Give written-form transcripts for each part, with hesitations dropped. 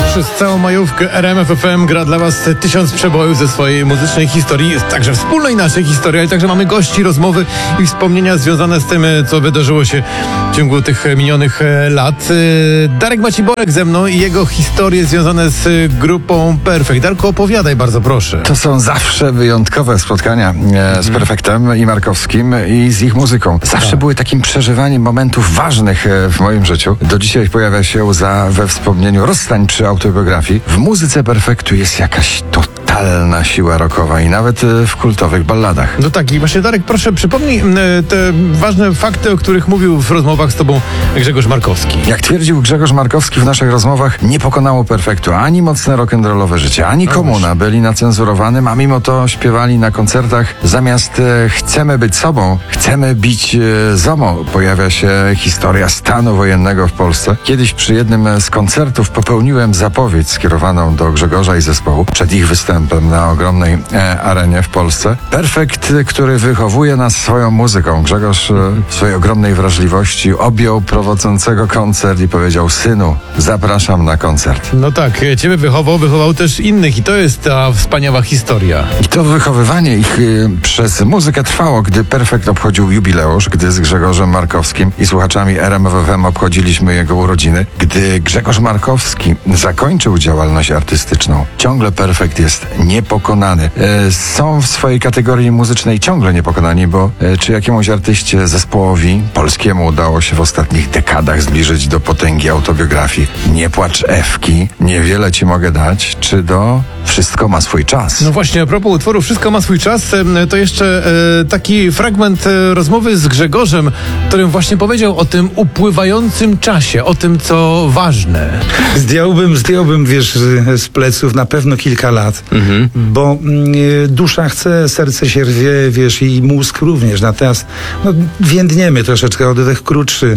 Przez całą majówkę RMF FM gra dla Was 1000 przebojów ze swojej muzycznej historii, także wspólnej naszej historii, ale także mamy gości, rozmowy i wspomnienia związane z tym, co wydarzyło się w ciągu tych minionych lat. Darek Maciborek ze mną i jego historie związane z grupą Perfekt. Darku, opowiadaj bardzo proszę. To są zawsze wyjątkowe spotkania z Perfektem i Markowskim i z ich muzyką. Zawsze były takim przeżywaniem momentów ważnych w moim życiu. Do dzisiaj pojawia się łza we wspomnieniu rozstań przy autobiografii. W muzyce Perfektu jest jakaś totalna siła rockowa i nawet w kultowych balladach. No tak, i właśnie Darek, proszę przypomnij te ważne fakty, o których mówił w rozmowach z tobą Grzegorz Markowski. Jak twierdził Grzegorz Markowski w naszych rozmowach, nie pokonało Perfektu ani mocne rock'n'rollowe życie, ani komuna. Byli na cenzurowanym, a mimo to śpiewali na koncertach zamiast chcemy być sobą, chcemy bić ZOMO. Pojawia się historia stanu wojennego w Polsce. Kiedyś przy jednym z koncertów popełniłem zapowiedź skierowaną do Grzegorza i zespołu przed ich występem na ogromnej arenie w Polsce. Perfekt, który wychowuje nas swoją muzyką. Grzegorz w swojej ogromnej wrażliwości objął prowadzącego koncert i powiedział: synu, zapraszam na koncert. No tak, ciebie wychował też innych i to jest ta wspaniała historia. I to wychowywanie ich przez muzykę trwało, gdy Perfekt obchodził jubileusz, gdy z Grzegorzem Markowskim i słuchaczami RMF FM obchodziliśmy jego urodziny. Gdy Grzegorz Markowski zakończył działalność artystyczną, ciągle Perfekt jest niepokonany. Są w swojej kategorii muzycznej ciągle niepokonani, bo czy jakiemuś artyście zespołowi polskiemu udało się w ostatnich dekadach zbliżyć do potęgi autobiografii Nie płacz Ewki, Niewiele ci mogę dać, czy do Wszystko ma swój czas? No właśnie, a propos utworu Wszystko ma swój czas, to jeszcze taki fragment rozmowy z Grzegorzem, którym właśnie powiedział o tym upływającym czasie, o tym, co ważne. Zdjąłbym, wiesz, z pleców na pewno kilka lat, bo dusza chce, serce się rwie, wiesz, i mózg również. Natomiast więdniemy troszeczkę, oddech krótszy,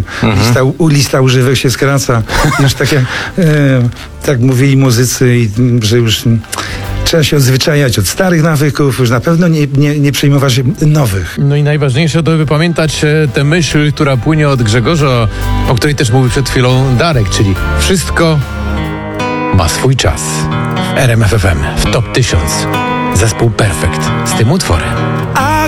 lista używek się skraca. Już tak jak tak mówili muzycy, że już trzeba się odzwyczajać od starych nawyków, już na pewno nie przejmować nowych. No i najważniejsze to, by pamiętać tę myśl, która płynie od Grzegorza, o której też mówił przed chwilą Darek, czyli wszystko ma swój czas. W RMF FM w Top 1000 zespół Perfekt z tym utworem.